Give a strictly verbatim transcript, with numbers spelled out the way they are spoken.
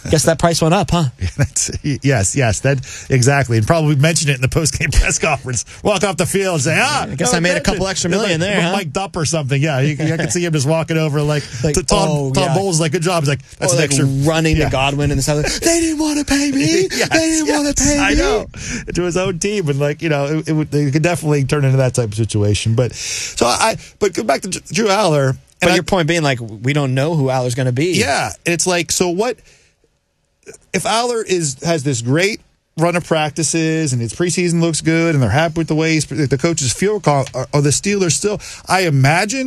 Guess that price went up, huh? That's, yes, yes, that exactly. And probably mentioned it in the post-game press conference. Walk off the field and say, ah, I guess no I made attention. a couple extra million like, there, huh? Mike Dupp or something. Yeah, you, I can see him just walking over like, Like, to Tom, oh, Tom yeah. Bowles, like, good job. He's like, that's Or an like extra. running yeah. to Godwin and the South. They didn't want to pay me. yes, they didn't yes, want to pay me. I know. To his own team, and like you know, it, it would they could definitely turn into that type of situation. But so I, but go back to Drew Aller. But I, your point being, like, we don't know who Aller's going to be. Yeah, it's like, so what if Aller is has this great run of practices and his preseason looks good and they're happy with the way he's, the coaches feel? Are, are the Steelers still? I imagine.